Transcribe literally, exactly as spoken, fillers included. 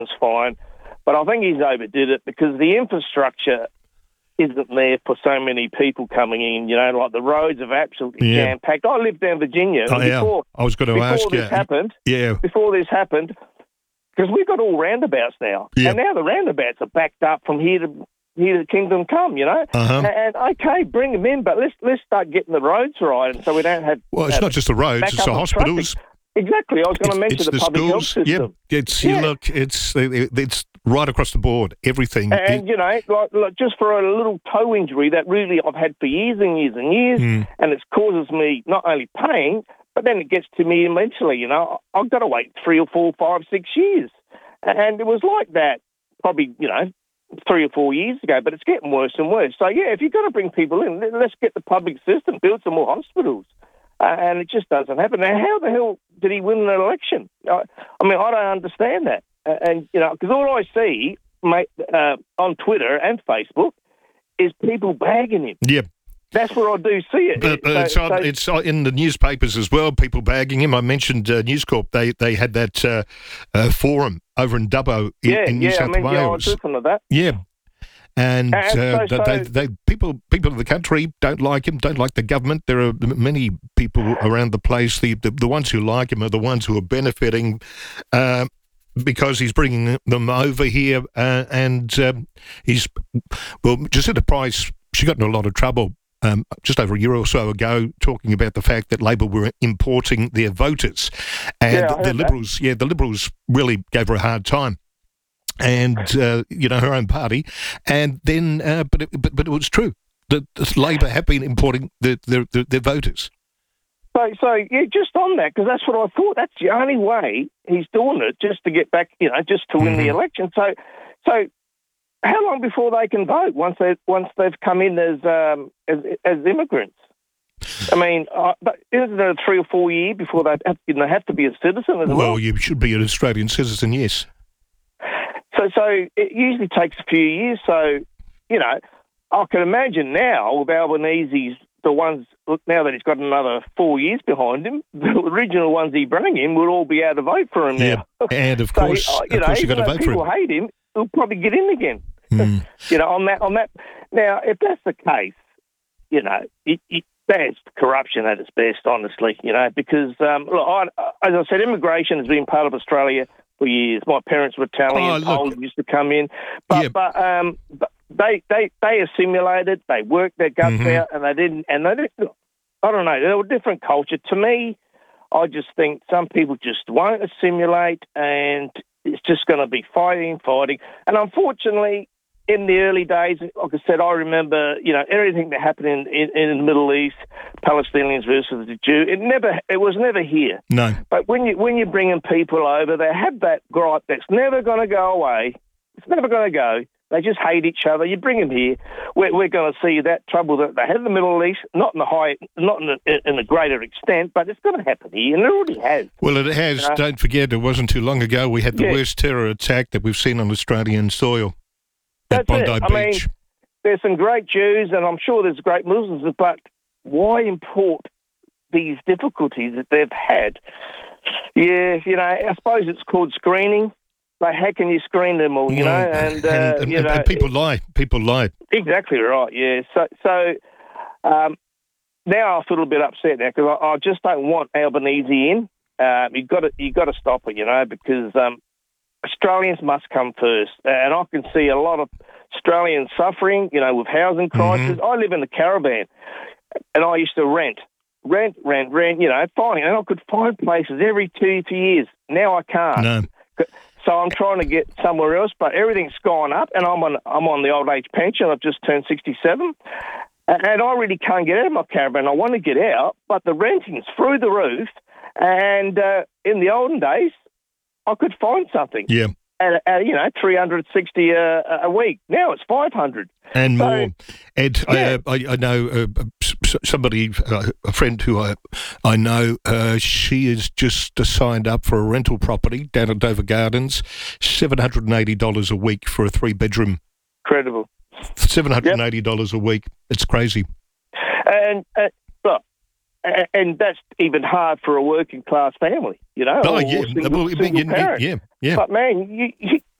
it's fine. But I think he's overdid it because the infrastructure isn't there for so many people coming in. You know, like the roads are absolutely Yeah. jam-packed. I lived down Virginia. Oh, and yeah. before, I was going to before ask this you. happened, Yeah. Before this happened, because we've got all roundabouts now. Yeah. And now the roundabouts are backed up from here to here to Kingdom Come, you know. Uh-huh. And, and, okay, bring them in, but let's let's start getting the roads right and so we don't have... Well, it's have not just the roads, it's backup the of hospitals. traffic. Exactly. I was going to mention it's the, the public health schools. system. Yeah, it's Yeah. you look, it's it's right across the board. Everything. And, It- you know, like, like just for a little toe injury that really I've had for years and years and years, Mm. and it causes me not only pain, but then it gets to me mentally, you know. I've got to wait three or four, five, six years. And it was like that probably, you know, three or four years ago, but it's getting worse and worse. So, yeah, if you've got to bring people in, let's get the public system, build some more hospitals. Uh, and it just doesn't happen. Now, how the hell did he win an election? I, I mean, I don't understand that. Uh, and, you know, because all I see mate, uh, on Twitter and Facebook is people bagging him. yeah. That's where I do see it. But, uh, it's, So- on, so- it's on in the newspapers as well, people bagging him. I mentioned uh, News Corp. They they had that uh, uh, forum over in Dubbo in, yeah, in New yeah, South I mean, yeah, I Wales. listen to that. Yeah. And, And uh, so- they, so- they, people, people in the country don't like him, don't like the government. There are many people around the place. The, the, the ones who like him are the ones who are benefiting uh, because he's bringing them over here. Uh, and um, he's, well, Jacinta Price, she got in a lot of trouble um, just over a year or so ago, talking about the fact that Labor were importing their voters. And Yeah, I heard the that. Liberals, yeah, the Liberals really gave her a hard time. And uh, you know, her own party, and then, uh, but, it, but but it was true that Labor have been importing their their, their, their voters. So, so yeah, just on that, because that's what I thought. That's the only way he's doing it, just to get back, you know, just to win the Mhm. election. So, so how long before they can vote once they once they've come in as um, as, as immigrants? I mean, uh, but isn't it a three or four year before they have, you know, have to be a citizen as well? Well, you should be an Australian citizen, yes. So, so it usually takes a few years. So, you know, I can imagine now with Albanese's the ones now that he's got another four years behind him. The original ones he brought in will all be able to vote for him Yeah, now. and of So, course, uh, you of know, course, you got even to though vote for people him. hate him, he'll probably get in again. Mm. You know, on that, on that. Now, if that's the case, you know, it, it, that's corruption at its best, honestly. You know, because um, look, I, as I said, immigration has been part of Australia for years. My parents were Italian, Oh, look. Poles used to come in, but Yeah. but um, but they they they assimilated, they worked their guts Mhm. out, and they didn't. And they didn't. I don't know. They were a different culture. To me, I just think some people just won't assimilate, and it's just going to be fighting, fighting. And unfortunately, in the early days, like I said, I remember, you know, everything that happened in, in, in the Middle East, Palestinians versus the Jew. It never, it was never here. No. But when you when you're bringing people over, they have that gripe that's never going to go away. It's never going to go. They just hate each other. You bring them here, we're, we're going to see that trouble that they had in the Middle East, not in the high, not in a, in a greater extent, but it's going to happen here, and it already has. Well, it has. You know? Don't forget, it wasn't too long ago we had the Yeah. worst terror attack that we've seen on Australian soil at That's it. Bondi I mean, Beach. there's some great Jews, and I'm sure there's great Muslims, but why import these difficulties that they've had? Yeah, you know, I suppose it's called screening. But how can you screen them all, you know? And, uh, and, and, you and- know, and people lie. People lie. exactly right, yeah. So, so um, now I feel a little bit upset now because I, I just don't want Albanese in. Uh, you've got to, you've got to stop it, you know, because um, Australians must come first. And I can see a lot of Australians suffering, you know, with housing crisis. I live in a caravan, and I used to rent, rent, rent, rent, you know, fine. And I could find places every two, two years. Now I can't. No. So I'm trying to get somewhere else, but everything's gone up, and I'm on I'm on the old age pension. I've just turned sixty-seven, and I really can't get out of my caravan. I want to get out, but the renting's through the roof. And uh, in the olden days, I could find something Yeah. at, at you know three hundred sixty a, a week. Now it's five hundred. And So- more. Ed, Yeah. I, I, I know uh, s- s- somebody, uh, a friend who I, I know, uh, she has just uh, signed up for a rental property down at Dover Gardens, seven hundred eighty dollars a week for a three-bedroom. Incredible. seven hundred eighty dollars a week. It's crazy. And uh, look, a- and that's even hard for a working class family. You you know, Oh, or yeah. single, Well, I mean, single you need- parent. yeah, yeah. But man, you, you